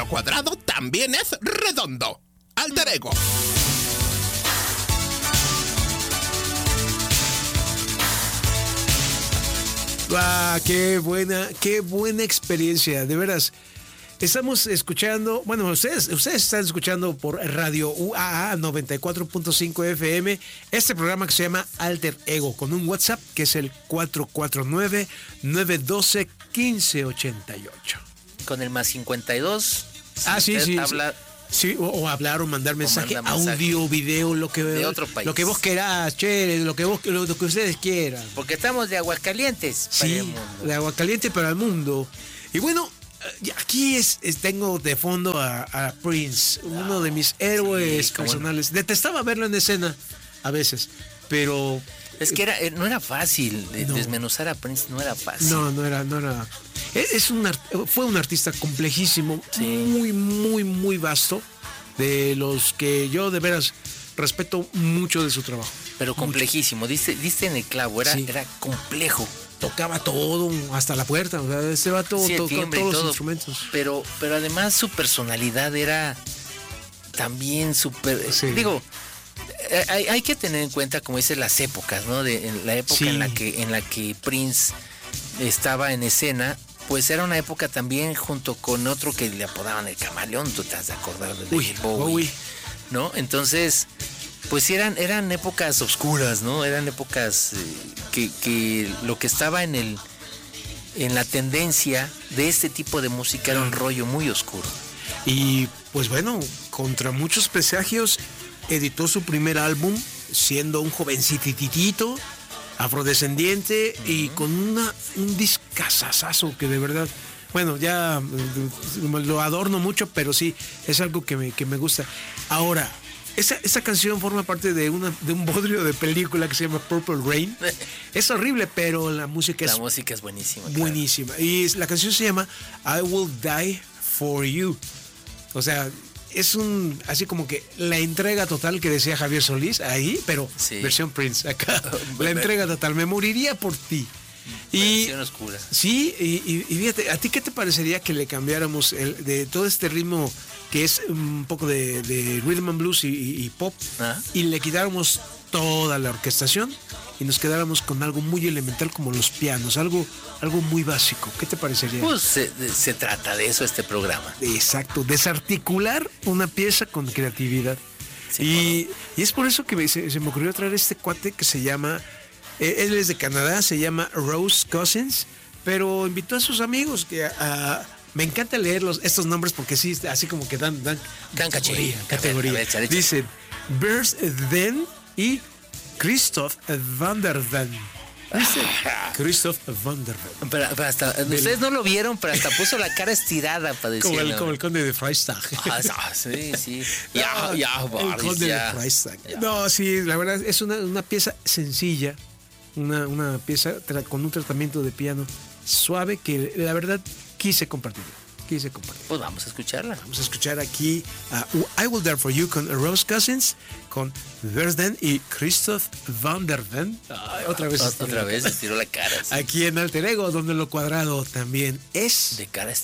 lo cuadrado también es redondo. Alter Ego. Qué buena experiencia, de veras. Estamos escuchando, bueno, ustedes están escuchando por Radio UAA 94.5 FM este programa que se llama Alter Ego, con un WhatsApp que es el 449-912-1588. Con el más 52. Sí. Habla, sí, o hablar o mandar mensaje, mensaje, audio, video, lo que de otro país. Lo que vos querás, che, lo que ustedes quieran. Porque estamos de Aguascalientes. Sí, de Aguascalientes para el mundo. Y bueno, aquí tengo de fondo a Prince, uno de mis héroes personales. Detestaba verlo en escena a veces, pero es que no era fácil desmenuzar a Prince, no era fácil. No era. Fue un artista complejísimo, sí, muy vasto, de los que yo de veras respeto mucho de su trabajo. Pero complejísimo, diste en el clavo, era complejo. Tocaba todo, hasta la puerta, o sea, ese vato tocó todos los instrumentos. Pero además su personalidad era también súper... Sí. Digo, hay que tener en cuenta, como dices, las épocas, ¿no? En la época en la que Prince estaba en escena, pues era una época también junto con otro que le apodaban el Camaleón, tú te has de acordar de Bowie, ¿no? Entonces, pues eran épocas oscuras, ¿no? Eran épocas que lo que estaba en la tendencia de este tipo de música era un rollo muy oscuro. Y pues bueno, contra muchos presagios, editó su primer álbum siendo un jovencititito, afrodescendiente, y con un discazazazo que de verdad, bueno, ya lo adorno mucho, pero sí, es algo que me gusta. Ahora, esa canción forma parte de un bodrio de película que se llama Purple Rain. Es horrible, pero la música es buenísima. Buenísima. Claro. Y la canción se llama I Will Die For You. O sea, es así como que la entrega total que decía Javier Solís ahí, pero versión Prince acá. La entrega total, me moriría por ti. Versión oscura. Sí, y fíjate, ¿a ti qué te parecería que le cambiáramos de todo este ritmo que es un poco de rhythm and blues y pop, y le quitáramos toda la orquestación y nos quedáramos con algo muy elemental como los pianos, algo muy básico? ¿Qué te parecería? Pues se trata de eso este programa. Exacto, desarticular una pieza con creatividad. Sí, y es por eso que se me ocurrió traer este cuate que se llama, él es de Canadá, se llama Rose Cousins, pero invitó a sus amigos que me encanta leer estos nombres porque sí, así como que dan categoría. A ver, dicen Bert Den y Christoph Van der Ven. Christoph Van der Ven. Pero hasta, ustedes no lo vieron, pero hasta puso la cara estirada para decir. Como el conde de Freistag. Sí. El conde de Freistag. No, sí, la verdad es una pieza sencilla, una pieza con un tratamiento de piano suave que la verdad quise compartir. Pues vamos a escucharla. Vamos a escuchar aquí I Will Die For You con Rose Cousins, con Versden y Christoph Van der Ven. Otra vez estiró la cara. Sí. Aquí en Alter Ego, donde lo cuadrado también es de cara estirada.